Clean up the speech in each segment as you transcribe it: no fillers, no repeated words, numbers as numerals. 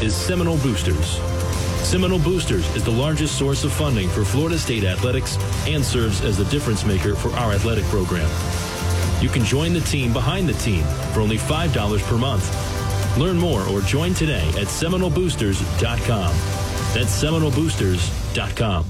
is Seminole Boosters. Seminole Boosters is the largest source of funding for Florida State athletics and serves as the difference maker for our athletic program. You can join the team behind the team for only $5 per month. Learn more or join today at SeminoleBoosters.com. That's SeminoleBoosters.com.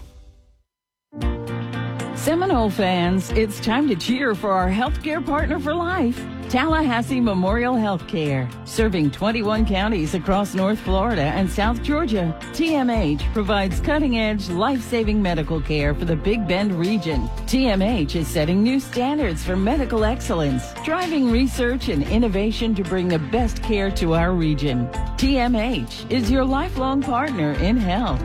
Seminole fans, it's time to cheer for our healthcare partner for life, Tallahassee Memorial Healthcare. Serving 21 counties across North Florida and South Georgia, TMH provides cutting-edge, life-saving medical care for the Big Bend region. TMH is setting new standards for medical excellence, driving research and innovation to bring the best care to our region. TMH is your lifelong partner in health.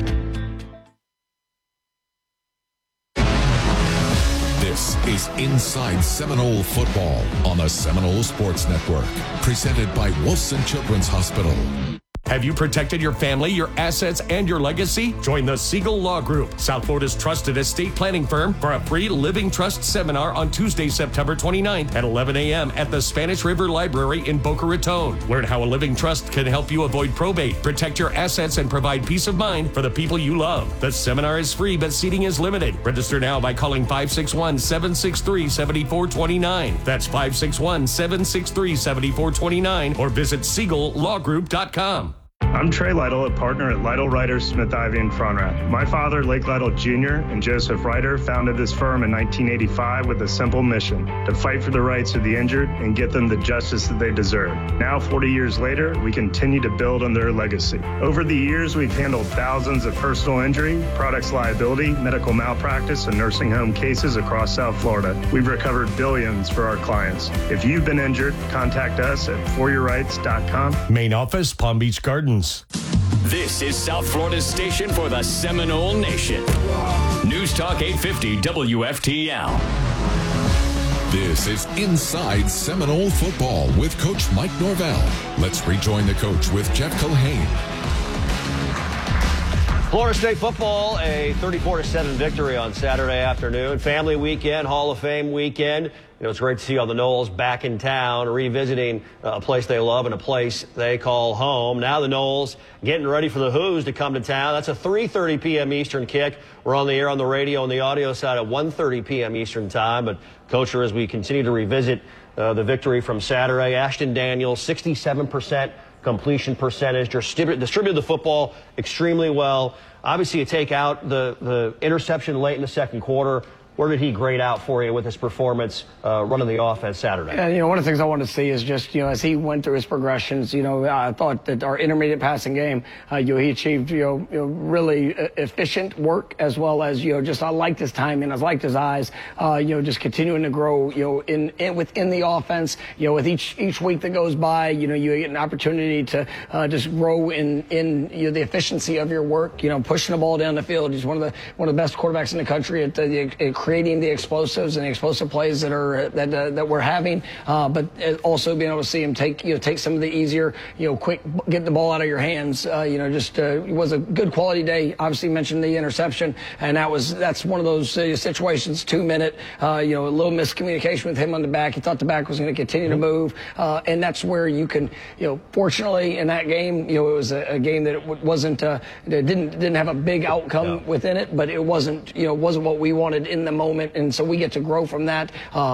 This is Inside Seminole Football on the Seminole Sports Network, presented by Wolfson Children's Hospital. Have you protected your family, your assets, and your legacy? Join the Siegel Law Group, South Florida's trusted estate planning firm, for a free Living Trust seminar on Tuesday, September 29th at 11 a.m. at the Spanish River Library in Boca Raton. Learn how a living trust can help you avoid probate, protect your assets, and provide peace of mind for the people you love. The seminar is free, but seating is limited. Register now by calling 561-763-7429. That's 561-763-7429, or visit SiegelLawGroup.com. I'm Trey Lytle, a partner at Lytle Ryder Smith Ivy in Frontenac. My father, Lake Lytle Jr., and Joseph Ryder founded this firm in 1985 with a simple mission: to fight for the rights of the injured and get them the justice that they deserve. Now, 40 years later, we continue to build on their legacy. Over the years, we've handled thousands of personal injury, products liability, medical malpractice, and nursing home cases across South Florida. We've recovered billions for our clients. If you've been injured, contact us at foryourrights.com. Main office, Palm Beach Gardens. This is South Florida's station for the Seminole Nation. News Talk 850 WFTL. This is Inside Seminole Football with Coach Mike Norvell. Let's rejoin the coach with Jeff Culhane. Florida State football, a 34-7 victory on Saturday afternoon. Family weekend, Hall of Fame weekend. You know, it's great to see all the Noles back in town, revisiting a place they love and a place they call home. Now the Noles getting ready for the Who's to come to town. That's a 3:30 p.m. Eastern kick. We're on the air on the radio and the audio side at 1:30 p.m. Eastern time. But, Coach, as we continue to revisit the victory from Saturday, Ashton Daniels, 67% completion percentage, distributed the football extremely well. Obviously, you take out the interception late in the second quarter. Where did he grade out for you with his performance running the offense Saturday? Yeah, one of the things I wanted to see is just, as he went through his progressions, I thought that our intermediate passing game, he achieved, really efficient work, as well as, I liked his timing, I liked his eyes, just continuing to grow, within the offense, with each week that goes by, you get an opportunity to just grow in the efficiency of your work, pushing the ball down the field. He's one of the best quarterbacks in the country at creating the explosives and the explosive plays that we're having, but also being able to see him take some of the easier, quick get the ball out of your hands. It was a good quality day. Obviously, mentioned the interception, and that's one of those situations. 2 minute, a little miscommunication with him on the back. He thought the back was going to continue to move, and that's where you can, fortunately in that game, it was a game that wasn't, didn't have a big outcome within it, but it wasn't what we wanted in the moment, and so we get to grow from that.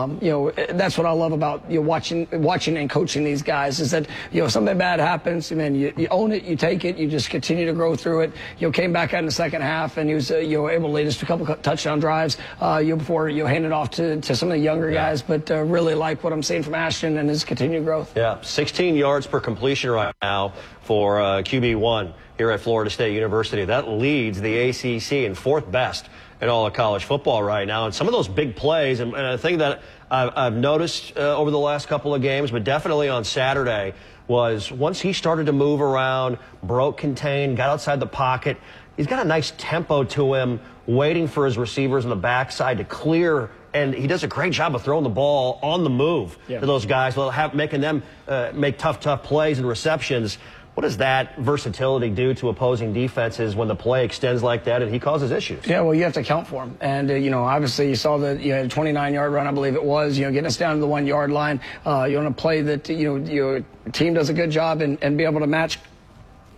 That's what I love about watching and coaching these guys, is that something bad happens, man, you own it, you take it, you just continue to grow through it. Came back out in the second half, and he was able to lead us to a couple touchdown drives before handed off to some of the younger guys. But really like what I'm seeing from Ashton and his continued growth. 16 yards per completion right now for QB1 here at Florida State University. That leads the ACC in fourth best in all of college football right now. And some of those big plays, and a thing that I've noticed over the last couple of games, but definitely on Saturday, was once he started to move around, broke contain, got outside the pocket, he's got a nice tempo to him, waiting for his receivers on the backside to clear, and he does a great job of throwing the ball on the move to those guys, making them make tough plays and receptions. What does that versatility do to opposing defenses when the play extends like that and he causes issues? Yeah, well, you have to account for him. And, obviously you saw that you had a 29-yard run, I believe it was, getting us down to the 1 yard line. You want to play that, your team does a good job and be able to match